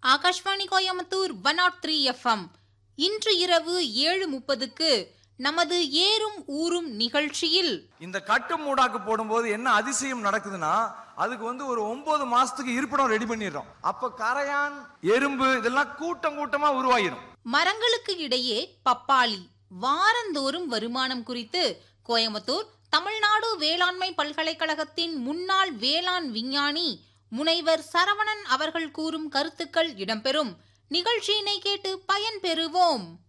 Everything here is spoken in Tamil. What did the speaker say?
ஆகாஷ்வாணி கோயம்புத்தூர் 103 FM. இன்று இரவு 7:30க்கு நமது ஏறும் ஊரும் நிகழ்ச்சியில் இந்த கட்டு மூடாக்கு போடும்போது என்ன அதிசயம் நடக்குதுன்னா, அதுக்கு ஒரு 9 மாசத்துக்கு இருப்பிடம் ரெடி பண்ணிடுறோம். அப்ப கரையான், எறும்பு இதெல்லாம் கூட்டம் கூட்டமா உருவாகிடும். மரங்களுக்கு இடையே பப்பாளி வாரந்தோறும் வருமானம் குறித்து கோயம்புத்தூர் தமிழ்நாடு வேளாண்மை பல்கலைக்கழகத்தின் முன்னாள் வேளாண் விஞ்ஞானி முனைவர் சரவணன் அவர்கள் கூறும் கருத்துக்கள் இடம்பெறும். நிகழ்ச்சியினை கேட்டு பயன்பெறுவோம்.